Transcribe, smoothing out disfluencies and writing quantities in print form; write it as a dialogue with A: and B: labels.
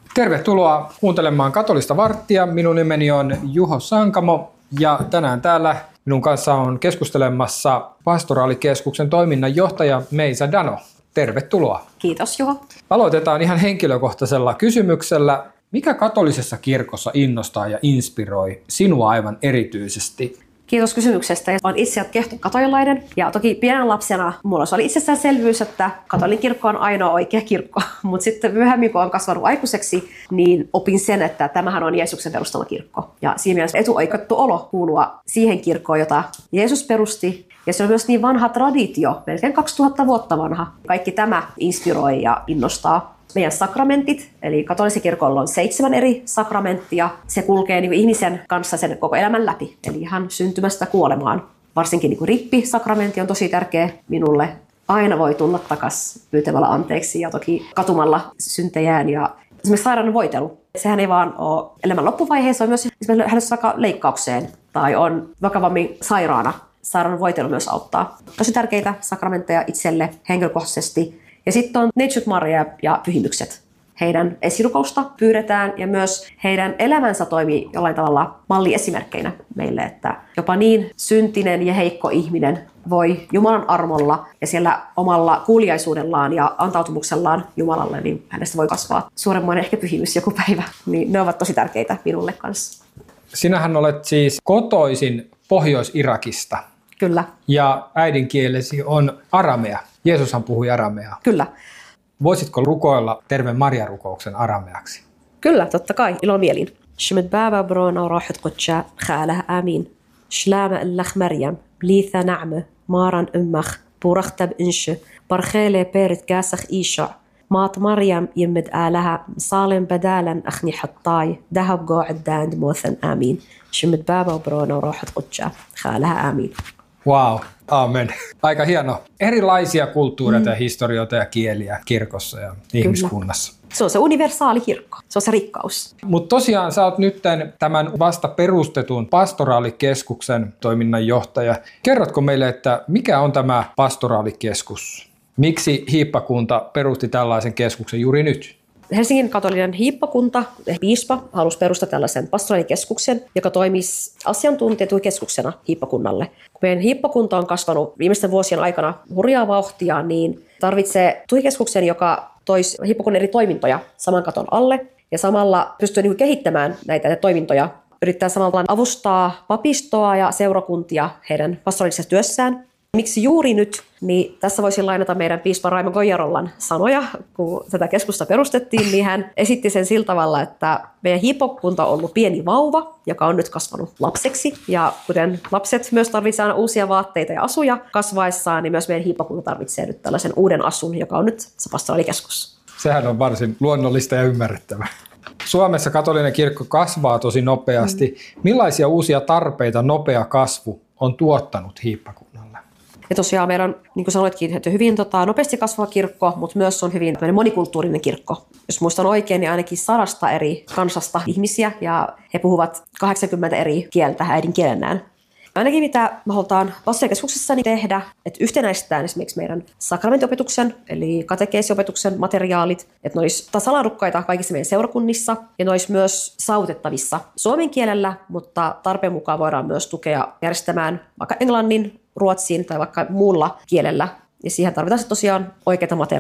A: Tervetuloa kuuntelemaan Katolista varttia. Minun nimeni on Juho Sankamo ja tänään täällä minun kanssa on keskustelemassa Pastoraalikeskuksen toiminnanjohtaja Meisa Dano. Tervetuloa.
B: Kiitos Juho.
A: Aloitetaan ihan henkilökohtaisella kysymyksellä. Mikä katolisessa kirkossa innostaa ja inspiroi sinua aivan erityisesti?
B: Kiitos kysymyksestä. Olen itse kehtokatolilainen ja toki pienen lapsena mulla oli itsestäänselvyys, että katolinen kirkko on ainoa oikea kirkko. Mutta sitten myöhemmin, kun olen kasvanut aikuiseksi, niin opin sen, että tämähän on Jeesuksen perustama kirkko. Ja siinä mielessä etuoikeutettu olo kuulua siihen kirkkoon, jota Jeesus perusti. Ja se on myös niin vanha traditio, melkein 2000 vuotta vanha. Kaikki tämä inspiroi ja innostaa. Meidän sakramentit, eli katolisen kirkolla on 7 eri sakramenttia. Se kulkee niin ihmisen kanssa sen koko elämän läpi, eli ihan syntymästä kuolemaan. Varsinkin niin rippisakramentti on tosi tärkeä minulle. Aina voi tulla takaisin pyytämällä anteeksi ja toki katumalla syntejään. Ja esimerkiksi sairauden voitelu. Sehän ei vaan ole elämän loppuvaiheessa, on myös esimerkiksi lähdössä vaikka leikkaukseen tai on vakavammin sairaana. Sairauden voitelu myös auttaa. Tosi tärkeitä sakramentteja itselle henkilökohtaisesti. Ja sitten on Neitsyt Maria ja pyhimykset. Heidän esirukousta pyydetään ja myös heidän elämänsä toimii jollain tavalla malliesimerkkeinä meille, että jopa niin syntinen ja heikko ihminen voi Jumalan armolla ja siellä omalla kuuliaisuudellaan ja antautumuksellaan Jumalalle, niin hänestä voi kasvaa suuremmoinen ehkä pyhimys joku päivä. Niin ne ovat tosi tärkeitä minulle kanssa.
A: Sinähän olet siis kotoisin Pohjois-Irakista.
B: Kyllä.
A: Ja äidinkielesi on aramea. Jeesushan puhui arameaa.
B: Kyllä.
A: Voisitko rukoilla Terve Maria-rukouksen arameaksi?
B: Kyllä, totta kai. Ilomielin. Shmed baba brona rahat qutcha khalah amin. Shlama allakh Maryam. Blitha na'ma. Maran ummach. Burakhtab inshu. Barkhele perit kasakh isha. Maat Maryam yimmed alaha. Salim badalan akhni hattai. Dahab qa'ad mothan amin. Shmed baba brona rahat qutcha khalah amin.
A: Wow, amen. Aika hieno. Erilaisia kulttuureita ja historioita ja kieliä kirkossa ja ihmiskunnassa.
B: Se on se universaali kirkko. Se on se rikkaus.
A: Mutta tosiaan sä oot nyt tämän vasta perustetun Pastoraalikeskuksen toiminnanjohtaja. Kerrotko meille, että mikä on tämä Pastoraalikeskus? Miksi hiippakunta perusti tällaisen keskuksen juuri nyt?
B: Helsingin katolinen hiippakunta, piispa, halusi perustaa tällaisen pastoraalikeskuksen, joka toimisi asiantuntijakeskuksena hiippakunnalle. Kun meidän hiippakunta on kasvanut viimeisten vuosien aikana hurjaa vauhtia, niin tarvitsee tukikeskuksen, joka toisi hiippakunnan eri toimintoja saman katon alle ja samalla pystyy kehittämään näitä toimintoja. Yrittää samalla avustaa papistoa ja seurakuntia heidän pastoraalisessa työssään. Miksi juuri nyt? Niin tässä voisin lainata meidän piispa Raimo Goijarollan sanoja. Kun tätä keskusta perustettiin, niin hän esitti sen sillä tavalla, että meidän hiippakunta on ollut pieni vauva, joka on nyt kasvanut lapseksi. Ja kuten lapset myös tarvitsevat aina uusia vaatteita ja asuja kasvaessaan, niin myös meidän hiippakunta tarvitsee nyt tällaisen uuden asun, joka on nyt se pastoraalikeskus.
A: Sehän on varsin luonnollista ja ymmärrettävää. Suomessa katolinen kirkko kasvaa tosi nopeasti. Millaisia uusia tarpeita nopea kasvu on tuottanut hiippakunnalle?
B: Ja tosiaan meillä on, niin kuin sanoitkin, että hyvin nopeasti kasvava kirkko, mutta myös on hyvin monikulttuurinen kirkko. Jos muistan oikein, niin ainakin 100 eri kansasta ihmisiä ja he puhuvat 80 eri kieltä äidinkielenään. Ainakin mitä me halutaan pastoraalikeskuksessa tehdä, että yhtenäistetään esimerkiksi meidän sakramentiopetuksen, eli katekeesiopetuksen materiaalit, että ne olisi tasaladukkaita kaikissa meidän seurakunnissa ja ne olisi myös saavutettavissa suomen kielellä, mutta tarpeen mukaan voidaan myös tukea järjestämään vaikka englannin, ruotsin tai vaikka muulla kielellä. Ja siihen tarvitaan tosiaan oikeita materiaaleja.